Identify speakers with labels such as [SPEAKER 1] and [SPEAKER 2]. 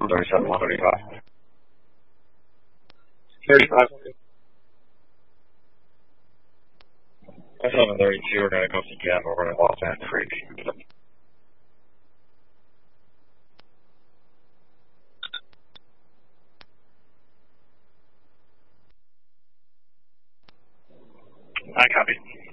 [SPEAKER 1] 37, 135. 35. That's 732. We're going to go see Gavin. We're going to Los Angeles Freak. I copy.